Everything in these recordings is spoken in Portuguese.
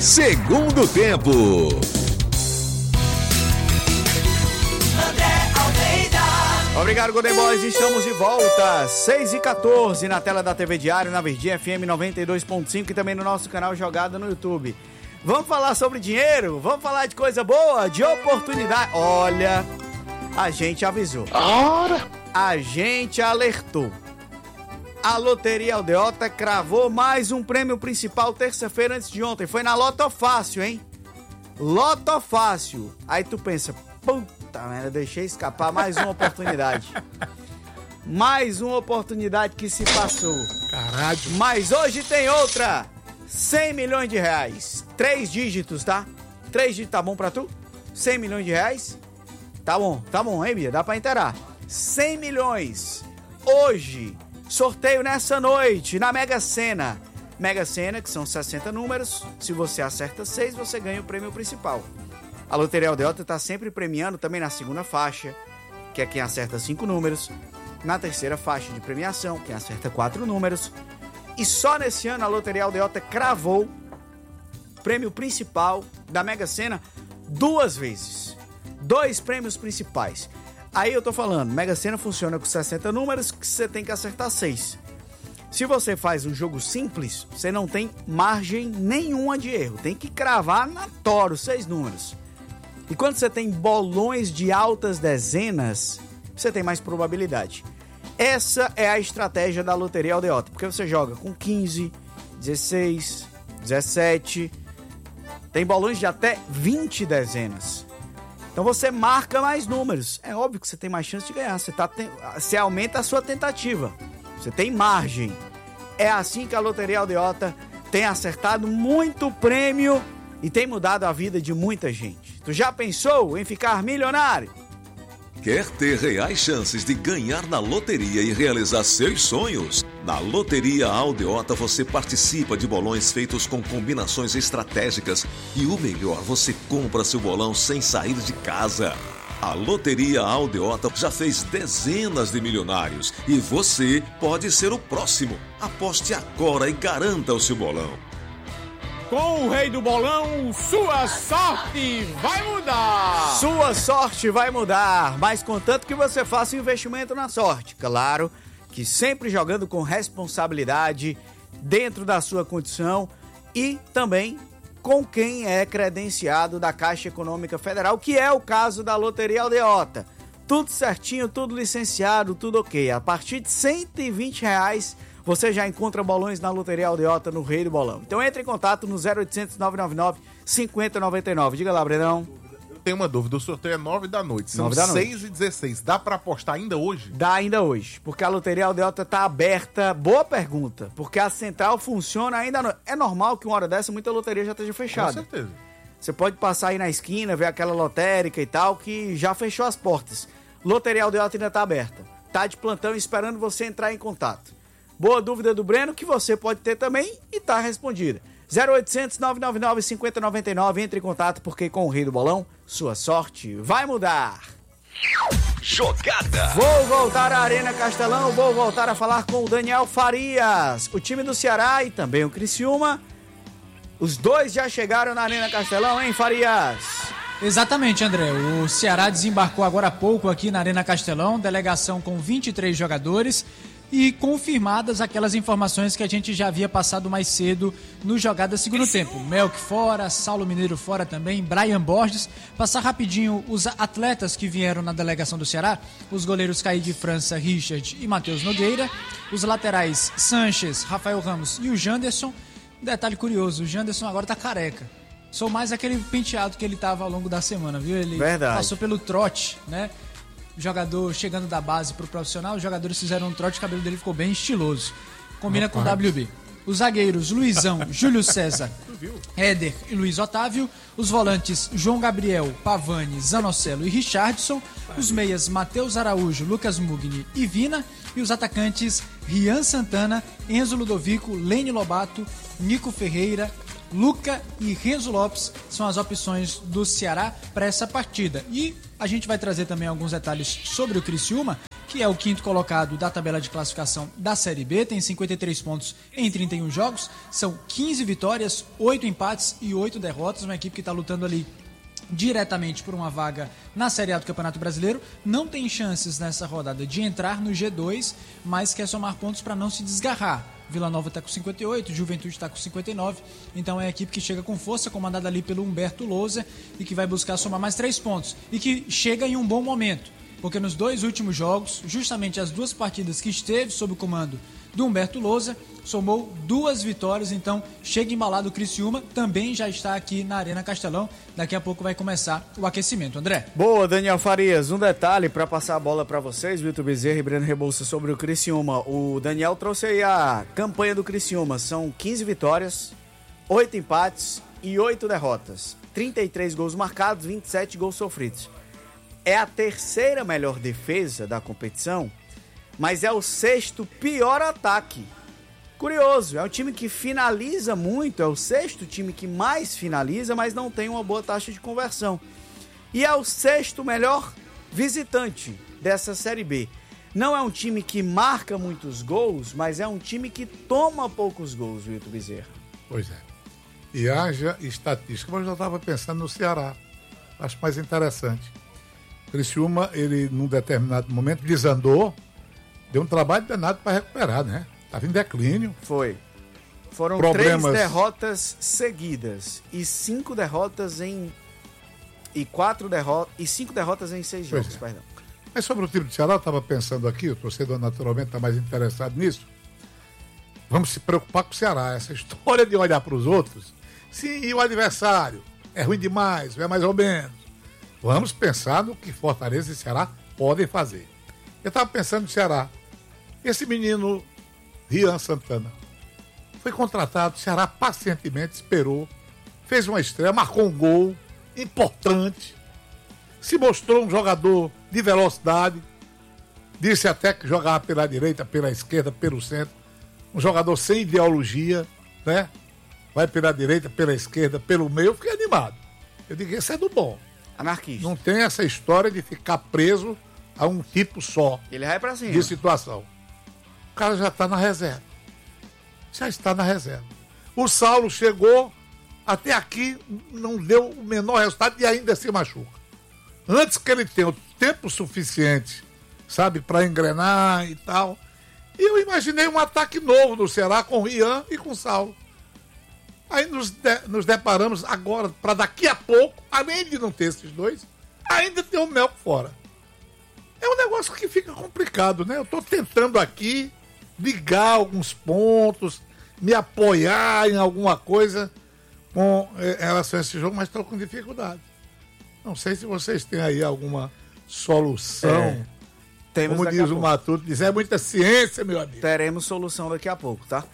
Segundo tempo. Obrigado, Golden Boys. Estamos de volta. 6h14 na tela da TV Diário, na Verdinha FM 92.5 e também no nosso canal Jogada no YouTube. Vamos falar sobre dinheiro? Vamos falar de coisa boa? De oportunidade? Olha, a gente avisou. A gente alertou. A Loteria Aldeota cravou mais um prêmio principal terça-feira antes de ontem. Foi na Loto Fácil, hein? Loto Fácil. Aí tu pensa, puta merda, deixei escapar mais uma oportunidade. Mais uma oportunidade que se passou. Caralho. Mas hoje tem outra. 100 milhões de reais. 3 dígitos, tá? 3 dígitos, tá bom pra tu? 100 milhões de reais? Tá bom, hein, Bia? Dá pra inteirar. 100 milhões. Hoje, sorteio nessa noite, na Mega Sena. Mega Sena, que são 60 números. Se você acerta 6, você ganha o prêmio principal. A Loteria Aldeota tá sempre premiando também na segunda faixa, que é quem acerta 5 números. Na terceira faixa de premiação, quem acerta 4 números. E só nesse ano a Loteria Aldeota cravou o prêmio principal da Mega Sena 2 vezes. 2 prêmios principais. Aí eu tô falando, Mega Sena funciona com 60 números que você tem que acertar 6. Se você faz um jogo simples, você não tem margem nenhuma de erro. Tem que cravar na tora os 6 números. E quando você tem bolões de altas dezenas, você tem mais probabilidade. Essa é a estratégia da Loteria Aldeota, porque você joga com 15, 16, 17, tem bolões de até 20 dezenas. Então você marca mais números. É óbvio que você tem mais chance de ganhar, você aumenta a sua tentativa, você tem margem. É assim que a Loteria Aldeota tem acertado muito prêmio e tem mudado a vida de muita gente. Tu já pensou em ficar milionário? Quer ter reais chances de ganhar na loteria e realizar seus sonhos? Na Loteria Aldeota você participa de bolões feitos com combinações estratégicas e o melhor, você compra seu bolão sem sair de casa. A Loteria Aldeota já fez dezenas de milionários e você pode ser o próximo. Aposte agora e garanta o seu bolão. Com o rei do bolão, sua sorte vai mudar! Sua sorte vai mudar, mas contanto que você faça um investimento na sorte. Claro que sempre jogando com responsabilidade, dentro da sua condição e também com quem é credenciado da Caixa Econômica Federal, que é o caso da Loteria Aldeota. Tudo certinho, tudo licenciado, tudo ok. A partir de R$120, você já encontra bolões na Loteria Aldeota no Rei do Bolão. Então entre em contato no 0800 999 5099. Diga lá, Brenão. Eu tenho uma dúvida, o sorteio é 9 da noite, são 6h16. Dá pra apostar ainda hoje? Dá ainda hoje, porque a Loteria Aldeota tá aberta. Boa pergunta, porque a central funciona ainda à noite. É normal que uma hora dessa muita loteria já esteja fechada. Com certeza. Você pode passar aí na esquina, ver aquela lotérica e tal, que já fechou as portas. Loteria Aldeota ainda tá aberta. Tá de plantão esperando você entrar em contato. Boa dúvida do Breno, que você pode ter também e tá respondida. 0800 999 5099, entre em contato, porque com o Rei do Bolão, sua sorte vai mudar. Jogada. Vou voltar à Arena Castelão, vou voltar a falar com o Daniel Farias. O time do Ceará e também o Criciúma, os dois já chegaram na Arena Castelão, hein, Farias? Exatamente, André. O Ceará desembarcou agora há pouco aqui na Arena Castelão, delegação com 23 jogadores e confirmadas aquelas informações que a gente já havia passado mais cedo no Jogada Segundo Tempo. Melk fora, Saulo Mineiro fora também, Brian Borges. Passar rapidinho os atletas que vieram na delegação do Ceará, os goleiros Caí de França, Richard e Matheus Nogueira, os laterais Sanches, Rafael Ramos e o Janderson. Detalhe curioso, o Janderson agora tá careca. Sou mais aquele penteado que ele tava ao longo da semana, viu? Ele passou pelo trote, né? Jogador chegando da base pro profissional, os jogadores fizeram um trote, o cabelo dele ficou bem estiloso. Combina com o WB. Os zagueiros, Luizão, Júlio César, Éder e Luiz Otávio. Os volantes, João Gabriel, Pavani, Zanocelo e Richardson. Os meias, Matheus Araújo, Lucas Mugni e Vina. E os atacantes, Rian Santana, Enzo Ludovico, Lene Lobato, Nico Ferreira, Luca e Renzo Lopes são as opções do Ceará para essa partida. E a gente vai trazer também alguns detalhes sobre o Criciúma, que é o quinto colocado da tabela de classificação da Série B, tem 53 pontos em 31 jogos, são 15 vitórias, 8 empates e 8 derrotas, uma equipe que está lutando ali diretamente por uma vaga na Série A do Campeonato Brasileiro, não tem chances nessa rodada de entrar no G2, mas quer somar pontos para não se desgarrar. Vila Nova está com 58, Juventude está com 59, então é a equipe que chega com força, comandada ali pelo Humberto Lousa, e que vai buscar somar mais 3 pontos, e que chega em um bom momento, porque nos 2 últimos jogos, justamente as 2 partidas que esteve sob o comando do Humberto Lousa, somou 2 vitórias, então chega embalado o Criciúma, também já está aqui na Arena Castelão, daqui a pouco vai começar o aquecimento. André? Boa, Daniel Farias, um detalhe para passar a bola para vocês, Vitor Bezerra e Breno Rebouça, sobre o Criciúma. O Daniel trouxe aí a campanha do Criciúma, são 15 vitórias, 8 empates e 8 derrotas, 33 gols marcados, 27 gols sofridos. É a terceira melhor defesa da competição, mas é o 6º pior ataque. Curioso, é um time que finaliza muito, é o 6º time que mais finaliza, mas não tem uma boa taxa de conversão. E é o 6º melhor visitante dessa Série B. Não é um time que marca muitos gols, mas é um time que toma poucos gols, Vitor Bezerra. Pois é. E haja estatística, mas eu já estava pensando no Ceará. Acho mais interessante. Criciúma, ele num determinado momento desandou, deu um trabalho danado para recuperar, né? Estava em declínio. Foi. Foram Problemas... 3 derrotas seguidas e 5 derrotas em... e 5 derrotas em 6 jogos, perdão. Mas sobre o time do Ceará, eu estava pensando aqui, o torcedor naturalmente está mais interessado nisso. Vamos se preocupar com o Ceará. Essa história de olhar para os outros, sim, e o adversário é ruim demais, é mais ou menos. Vamos pensar no que Fortaleza e Ceará podem fazer. Eu estava pensando no Ceará. Esse menino, Rian Santana, foi contratado, o Ceará pacientemente esperou, fez uma estreia, marcou um gol importante, se mostrou um jogador de velocidade, disse até que jogava pela direita, pela esquerda, pelo centro, um jogador sem ideologia, né? Vai pela direita, pela esquerda, pelo meio, eu fiquei animado. Eu digo, esse é do bom. Anarquista. Não tem essa história de ficar preso a um tipo só. Ele vai pra cima. De situação. O cara já está na reserva. Já está na reserva. O Saulo chegou, até aqui não deu o menor resultado e ainda se machuca. Antes que ele tenha o tempo suficiente, sabe, para engrenar e tal, eu imaginei um ataque novo do Ceará com o Rian e com o Saulo. Aí nos deparamos agora, para daqui a pouco, além de não ter esses dois, ainda ter o Mel fora. É um negócio que fica complicado, né? Eu estou tentando aqui ligar alguns pontos, me apoiar em alguma coisa com relação a esse jogo, mas estou com dificuldade. Não sei se vocês têm aí alguma solução. Temos como diz o Matuto, é muita ciência, meu amigo. Teremos solução daqui a pouco, tá?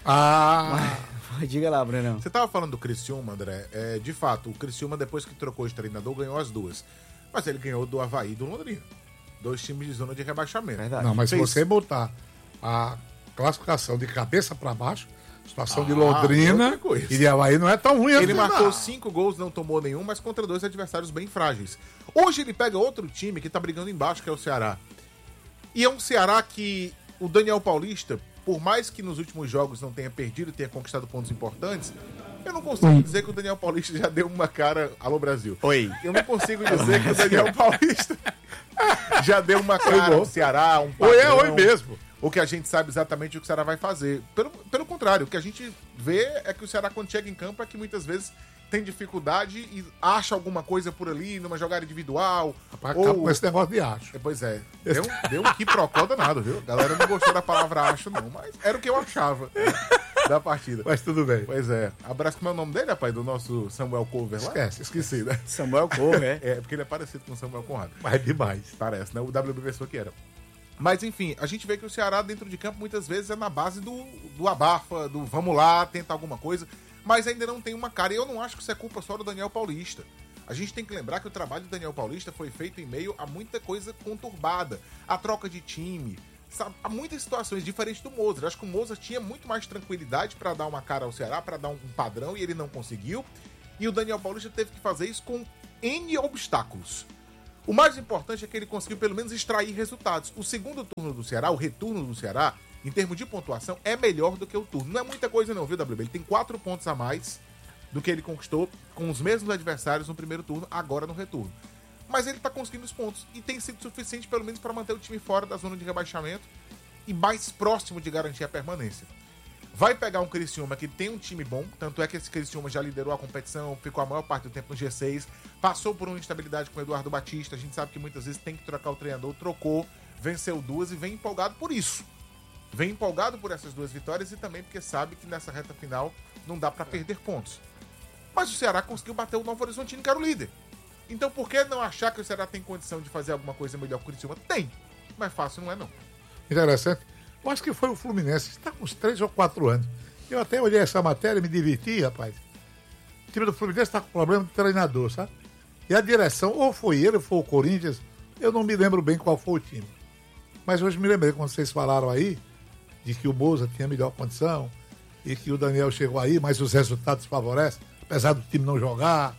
Mas diga lá, Brenão. Você estava falando do Criciúma, André. De fato, o Criciúma, depois que trocou de treinador, ganhou as 2. Mas ele ganhou do Avaí e do Londrina. 2 times de zona de rebaixamento. Verdade. Não, mas se você botar a classificação de cabeça para baixo, a situação de Londrina e de Avaí não é tão ruim assim. Ele marcou 5 gols, não tomou nenhum, mas contra 2 adversários bem frágeis. Hoje ele pega outro time que tá brigando embaixo, que é o Ceará. E é um Ceará que o Daniel Paulista, por mais que nos últimos jogos não tenha perdido, tenha conquistado pontos importantes, eu não consigo dizer que o Daniel Paulista já deu uma cara... Alô, Brasil. Oi. Eu não consigo dizer que o Daniel Paulista já deu uma cara ao Ceará, um padrão. Oi mesmo. O que a gente sabe exatamente o que o Ceará vai fazer. Pelo contrário, o que a gente vê é que o Ceará, quando chega em campo, é que muitas vezes tem dificuldade e acha alguma coisa por ali, numa jogada individual. Rapaz, acaba com esse negócio de acho. Pois é. Deu um quiprocó danado, viu? A galera não gostou da palavra acho, não, mas era o que eu achava da partida. Mas tudo bem. Pois é. Abraço, como é o nome dele, rapaz? Do nosso Samuel Cover lá? Esqueci, né? Samuel Cover, é? Porque ele é parecido com o Samuel Conrado. Mas demais. Parece, né? O WB pensou que era. Mas, enfim, a gente vê que o Ceará, dentro de campo, muitas vezes é na base do abafa, do vamos lá, tentar alguma coisa, mas ainda não tem uma cara. E eu não acho que isso é culpa só do Daniel Paulista. A gente tem que lembrar que o trabalho do Daniel Paulista foi feito em meio a muita coisa conturbada. A troca de time, sabe? Há muitas situações diferentes do Mozart. Acho que o Mozart tinha muito mais tranquilidade para dar uma cara ao Ceará, para dar um padrão, e ele não conseguiu. E o Daniel Paulista teve que fazer isso com N obstáculos. O mais importante é que ele conseguiu pelo menos extrair resultados. O segundo turno do Ceará, o retorno do Ceará, em termos de pontuação, é melhor do que o turno. Não é muita coisa não, viu, WB? Ele tem 4 pontos a mais do que ele conquistou com os mesmos adversários no primeiro turno, agora no retorno. Mas ele tá conseguindo os pontos e tem sido suficiente pelo menos para manter o time fora da zona de rebaixamento e mais próximo de garantir a permanência. Vai pegar um Criciúma que tem um time bom, tanto é que esse Criciúma já liderou a competição, ficou a maior parte do tempo no G6, passou por uma instabilidade com o Eduardo Batista, a gente sabe que muitas vezes tem que trocar o treinador, trocou, venceu 2 e vem empolgado por isso. Vem empolgado por essas 2 vitórias e também porque sabe que nessa reta final não dá para perder pontos. Mas o Ceará conseguiu bater o Novo Horizontino, que era o líder. Então por que não achar que o Ceará tem condição de fazer alguma coisa melhor que o Criciúma? Tem, mas fácil não é não. Interessante. Eu acho que foi o Fluminense, está com uns 3 ou 4 anos. Eu até olhei essa matéria e me diverti, rapaz. O time do Fluminense está com problema de treinador, sabe? E a direção, ou foi ele, ou foi o Corinthians, eu não me lembro bem qual foi o time. Mas hoje me lembrei, quando vocês falaram aí, de que o Moza tinha melhor condição, e que o Daniel chegou aí, mas os resultados favorecem, apesar do time não jogar.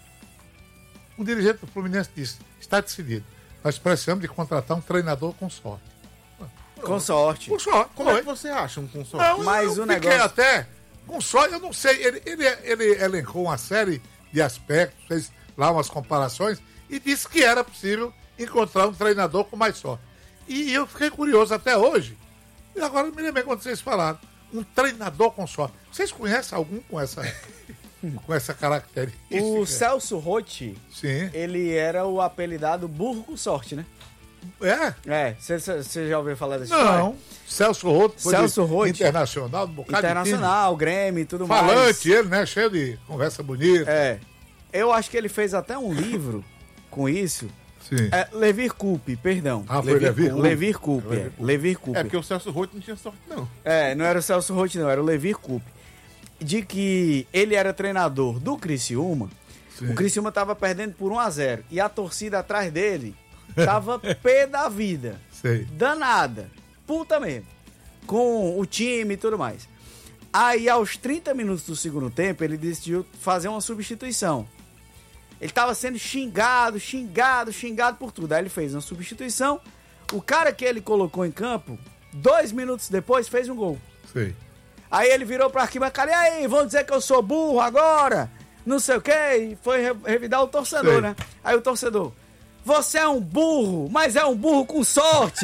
Um dirigente do Fluminense disse, está decidido, nós precisamos de contratar um treinador com sorte. Com sorte. Com sorte. Como é que você acha um consórcio? Não, Mas eu o fiquei negócio- até com sorte, eu não sei. Ele elencou uma série de aspectos, fez lá umas comparações e disse que era possível encontrar um treinador com mais sorte. E eu fiquei curioso até hoje. E agora me lembrei quando vocês falaram. Um treinador com sorte. Vocês conhecem algum com essa característica? O Celso Rotti, Sim. ele era o apelidado burro com sorte, né? É? Você já ouviu falar dessa história? Não. Celso Rotti foi Celso Rotti. internacional, um bocado Internacional, Grêmio e tudo de mais. time. Falante, ele, né? Cheio de conversa bonita. É. Eu acho que ele fez até um livro com isso. Sim. Levir Coupe, perdão. Ah, foi Levir Coupe. Levir Coupe. Levir Coupe. É porque o Celso Rotti não tinha sorte não. Não era o Celso Rotti, não, era o Levir Coupe. De que ele era treinador do Criciúma. Sim. O Criciúma tava perdendo por 1-0. E a torcida atrás dele tava pé da vida. Sei. Danada. Puta mesmo. Com o time e tudo mais. Aí, aos 30 minutos do segundo tempo, ele decidiu fazer uma substituição. Ele tava sendo xingado por tudo. Aí ele fez uma substituição. O cara que ele colocou em campo, 2 minutos depois, fez um gol. Sei. Aí ele virou pra arquibancada, e aí, vão dizer que eu sou burro agora? Não sei o quê. E foi revidar o torcedor, Sei. né? Aí o torcedor, você é um burro, mas é um burro com sorte.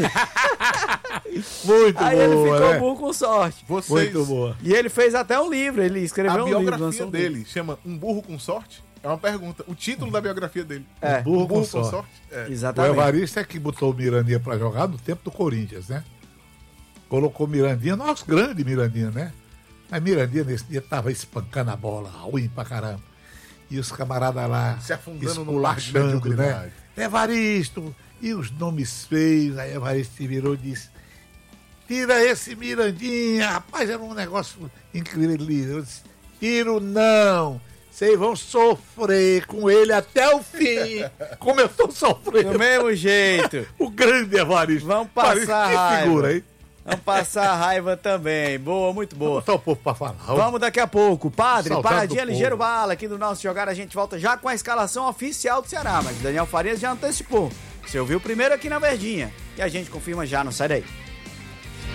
Muito Aí boa, ele ficou né? burro com sorte. Vocês, Muito boa. E ele fez até um livro, ele a escreveu um livro. biografia lançou um livro. dele chama Um Burro com Sorte? É uma pergunta. O título da biografia dele. É, Burro com sorte. É. O exatamente. Evaristo é que botou o Mirandinha pra jogar no tempo do Corinthians, né? Colocou o Mirandinha, nosso grande Mirandinha, né? Mas Mirandinha nesse dia tava espancando a bola, ruim pra caramba. E os camaradas lá Se afundando no mar de esculachando, mediocridade. né? Evaristo, e os nomes feios. Aí Evaristo se virou e disse: tira esse Mirandinha, rapaz, era um negócio incrível. Eu disse: tiro não. Vocês vão sofrer com ele até o fim. Como eu tô sofrendo. Do mesmo jeito. O grande Evaristo. Vamos passar Evaristo, raiva. que figura, hein? Vamos passar a raiva também. Boa, muito boa. Botar o povo pra falar. Vamos daqui a pouco. Padre, Saudade paradinha do ligeiro povo. bala aqui do nosso Jogar. A gente volta já com a escalação oficial do Ceará. Mas o Daniel Farias já antecipou. Você ouviu primeiro aqui na Verdinha. E a gente confirma já, não sai daí.